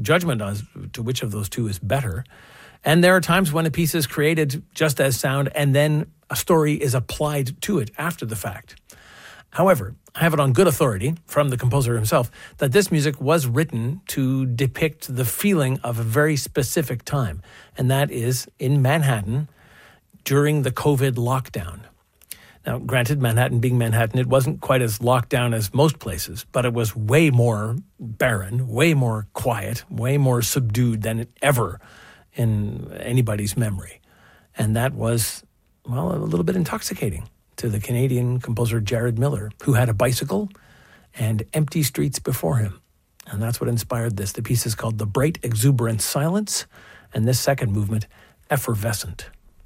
judgment as to which of those two is better. And there are times when a piece is created just as sound and then a story is applied to it after the fact. However, I have it on good authority from the composer himself that this music was written to depict the feeling of a very specific time, and that is in Manhattan during the COVID lockdown. Now, granted, Manhattan being Manhattan, it wasn't quite as locked down as most places, but it was way more barren, way more quiet, way more subdued than ever in anybody's memory. And that was, well, a little bit intoxicating to the Canadian composer Jared Miller, who had a bicycle and empty streets before him. And that's what inspired this. The piece is called The Bright Exuberant Silence, and this second movement, Effervescent.